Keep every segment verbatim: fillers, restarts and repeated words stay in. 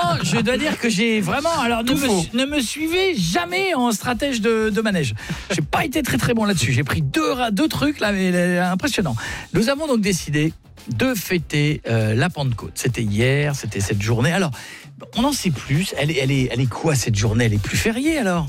franchement, je dois dire que j'ai vraiment... Alors, ne me, ne me suivez jamais en stratège de, de manège. J'ai pas été très très bon là-dessus. J'ai pris deux, deux trucs, là, mais impressionnant. Nous avons donc décidé de fêter euh, la Pentecôte. C'était hier, c'était cette journée. Alors, on en sait plus. Elle est, elle est, elle est quoi, cette journée? Elle est plus fériée, alors?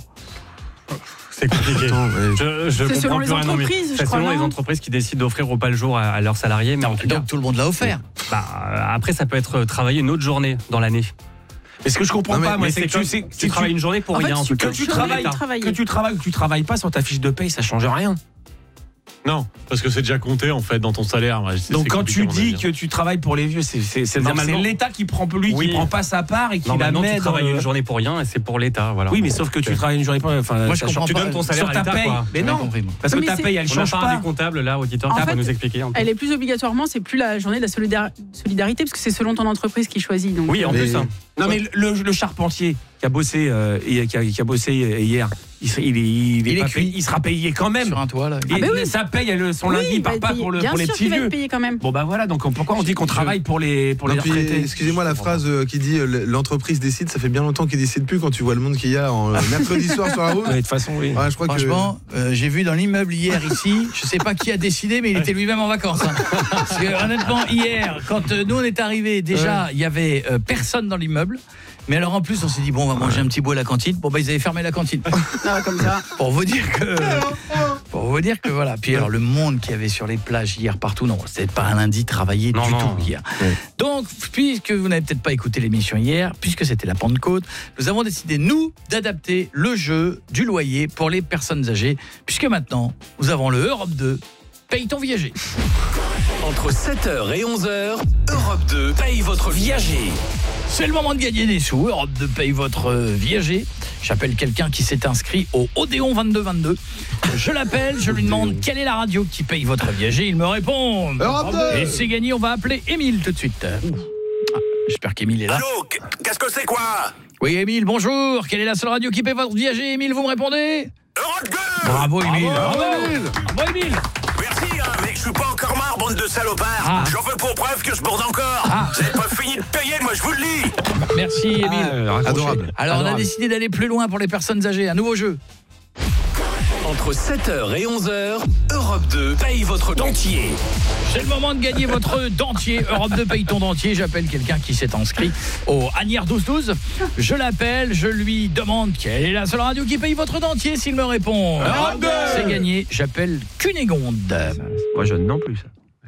C'est compliqué. Attends, je, je c'est selon les rien, entreprises, c'est je crois. selon non les entreprises qui décident d'offrir au pas le jour à, à leurs salariés. Mais non, en tout donc cas, tout le monde l'a offert. Bah, après, ça peut être travailler une autre journée dans l'année. Mais ce que je comprends non, mais, pas, moi, mais c'est que tu, sais, tu travailles une journée pour en rien. Fait, en tout que, cas. tu travailles, que tu travailles ou que tu travailles pas sur ta fiche de paye, ça change rien. Non, parce que c'est déjà compté en fait dans ton salaire. C'est, Donc c'est quand tu dis avis. que tu travailles pour les vieux, c'est, c'est, c'est, c'est l'État qui prend lui oui. qui prend pas sa part et qui la met. Tu travailles dans... une journée pour rien et c'est pour l'État, voilà. Oui, mais sauf que tu travailles une journée pour rien. Enfin, moi je comprends tu pas. donnes ton salaire sur ta à l'État, paye. quoi. Mais non, compris, parce que mais ta paye elle on change pas. pas. Du comptable là, auditeur, en va fait, nous expliquer. Elle est plus obligatoirement, c'est plus la journée de la solidar- solidarité parce que c'est selon ton entreprise qui choisit. Donc, oui, en mais... plus. Hein. Non mais le, le charpentier qui a bossé euh, qui, a, qui a bossé hier, il, il, il, il, est pas payé, il sera payé quand même sur un toit là. Et ah bah oui. sa paye, elle, son oui, lundi, il part va pas payer. pour, le, Bien pour les sûr petits qu'il va vieux. être payé quand même. Bon bah voilà, donc pourquoi on dit qu'on travaille pour les pour les non, puis, retraités? Excusez-moi, la phrase qui dit l'entreprise décide, ça fait bien longtemps qu'il décide plus quand tu vois le monde qu'il y a en mercredi soir sur la route. De toute façon, oui. Ouais, je crois Franchement, que... euh, j'ai vu dans l'immeuble hier ici, je sais pas qui a décidé, mais il était lui-même en vacances. Hein. Parce que honnêtement, hier, quand euh, nous on est arrivés, déjà il ouais. y avait euh, personne dans l'immeuble. Mais alors en plus on s'est dit bon on va manger un petit bout à la cantine. Bon bah ils avaient fermé la cantine. Ah, comme ça. Pour vous dire que pour vous dire que voilà. Puis alors le monde qu'il y avait sur les plages hier partout, non, c'était pas un lundi travaillé non, du non. tout hier. Ouais. Donc puisque vous n'avez peut-être pas écouté l'émission hier, puisque c'était la Pentecôte, nous avons décidé nous d'adapter le jeu du loyer pour les personnes âgées, puisque maintenant nous avons le Europe deux Paye ton viager. Entre sept heures et onze heures, Europe deux paye votre viager. C'est le moment de gagner des sous. Europe deux paye votre viager. J'appelle quelqu'un qui s'est inscrit au Odéon vingt-deux vingt-deux. Je l'appelle, je lui demande quelle est la radio qui paye votre viager. Il me répond Europe deux. Et c'est gagné, on va appeler Émile tout de suite. Ah, j'espère qu'Émile est là. Allô, qu'est-ce que c'est quoi? Oui, Émile, bonjour. Quelle est la seule radio qui paye votre viager? Émile, vous me répondez? Europe deux. Bravo, Émile. Bravo, Bravo, Bravo Émile. Merci, hein, mais je suis pas encore marre, bande de salopards. Ah. J'en veux pour preuve que je borde encore. Ah. Vous n'avez pas fini de payer, moi je vous le dis. Merci, Émile. Ah, adorable. Alors, adorable. on a décidé d'aller plus loin pour les personnes âgées. Un nouveau jeu. Entre sept heures et onze heures, Europe deux paye votre dentier. C'est le moment de gagner votre dentier. Europe deux paye ton dentier. J'appelle quelqu'un qui s'est inscrit au Agnières douze douze. Je l'appelle, je lui demande quelle est la seule radio qui paye votre dentier. S'il me répond Europe deux, c'est gagné. J'appelle Cunégonde. Moi, je non plus. Ça.